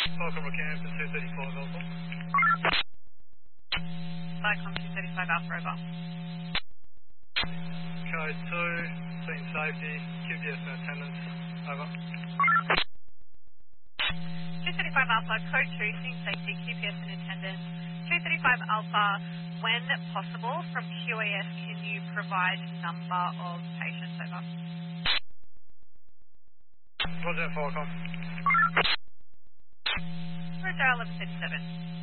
Welcome to Campton 235 Alpha. Cyclone 235 Alpha over. Code 2, scene safety, QPS in attendance, over. 235 Alpha, code 2, scene safety, QPS in attendance. 235 Alpha, when possible, from QAS, can you provide number of patients over? Roger, Falcon. Roger, 1137.